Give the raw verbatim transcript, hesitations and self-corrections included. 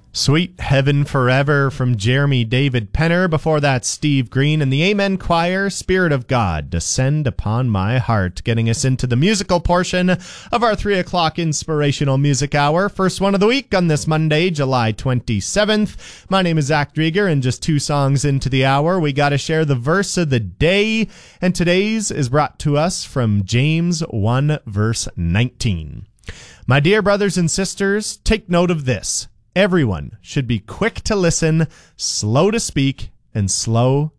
Sweet Heaven Forever from Jeremy David Penner. Before that, Steve Green and the Amen Choir, Spirit of God, Descend Upon My Heart, getting us into the musical portion of our three o'clock Inspirational Music Hour. First one of the week on this Monday, July twenty-seventh. My name is Zach Drieger, and just two songs into the hour, we got to share the verse of the day, and today's is brought to us from James one, verse nineteen. My dear brothers and sisters, take note of this. Everyone should be quick to listen, slow to speak, and slow